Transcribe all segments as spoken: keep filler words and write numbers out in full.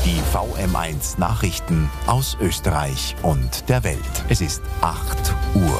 Die V M eins Nachrichten aus Österreich und der Welt. Es ist acht Uhr.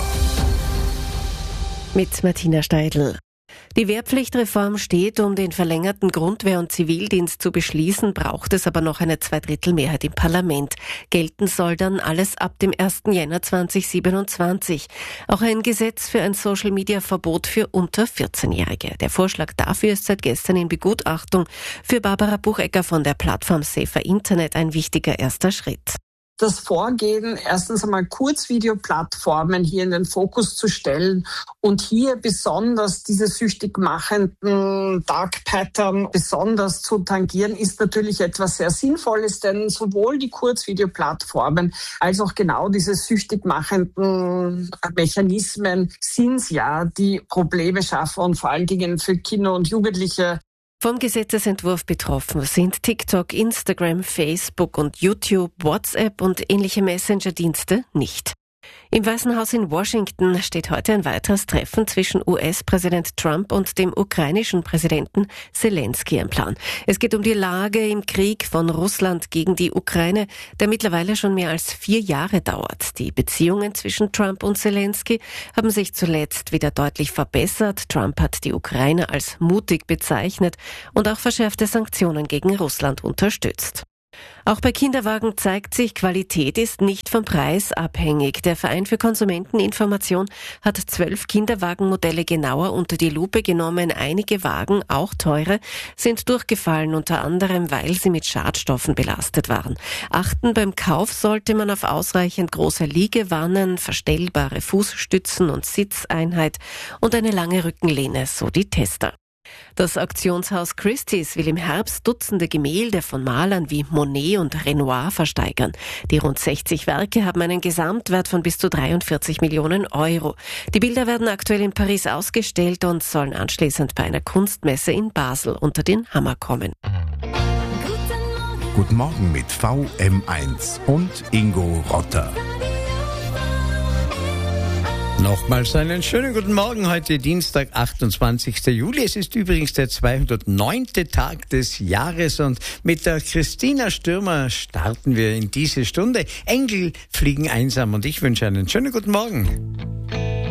Mit Martina Steidl. Die Wehrpflichtreform steht, um den verlängerten Grundwehr- und Zivildienst zu beschließen, braucht es aber noch eine Zweidrittelmehrheit im Parlament. Gelten soll dann alles ab dem ersten Jänner zweitausendsiebenundzwanzig. Auch ein Gesetz für ein Social-Media-Verbot für unter vierzehnjährige. Der Vorschlag dafür ist seit gestern in Begutachtung. Für Barbara Buchecker von der Plattform Safer Internet ein wichtiger erster Schritt. Das Vorgehen, erstens einmal Kurzvideoplattformen hier in den Fokus zu stellen und hier besonders diese süchtig machenden Dark Pattern besonders zu tangieren, ist natürlich etwas sehr Sinnvolles, denn sowohl die Kurzvideoplattformen als auch genau diese süchtig machenden Mechanismen sind es ja, die Probleme schaffen und vor allen Dingen für Kinder und Jugendliche. Vom Gesetzesentwurf betroffen sind TikTok, Instagram, Facebook und YouTube, WhatsApp und ähnliche Messenger-Dienste nicht. Im Weißen Haus in Washington steht heute ein weiteres Treffen zwischen U S-Präsident Trump und dem ukrainischen Präsidenten Zelensky im Plan. Es geht um die Lage im Krieg von Russland gegen die Ukraine, der mittlerweile schon mehr als vier Jahre dauert. Die Beziehungen zwischen Trump und Zelensky haben sich zuletzt wieder deutlich verbessert. Trump hat die Ukraine als mutig bezeichnet und auch verschärfte Sanktionen gegen Russland unterstützt. Auch bei Kinderwagen zeigt sich, Qualität ist nicht vom Preis abhängig. Der Verein für Konsumenteninformation hat zwölf Kinderwagenmodelle genauer unter die Lupe genommen. Einige Wagen, auch teure, sind durchgefallen, unter anderem, weil sie mit Schadstoffen belastet waren. Achten beim Kauf sollte man auf ausreichend große Liegewannen, verstellbare Fußstützen und Sitzeinheit und eine lange Rückenlehne, so die Tester. Das Auktionshaus Christie's will im Herbst Dutzende Gemälde von Malern wie Monet und Renoir versteigern. Die rund sechzig Werke haben einen Gesamtwert von bis zu dreiundvierzig Millionen Euro. Die Bilder werden aktuell in Paris ausgestellt und sollen anschließend bei einer Kunstmesse in Basel unter den Hammer kommen. Guten Morgen mit V M eins und Ingo Rotter. Nochmals einen schönen guten Morgen, heute Dienstag, achtundzwanzigsten Juli. Es ist übrigens der zweihundertneunte Tag des Jahres und mit der Christina Stürmer starten wir in diese Stunde. Engel fliegen einsam und ich wünsche einen schönen guten Morgen.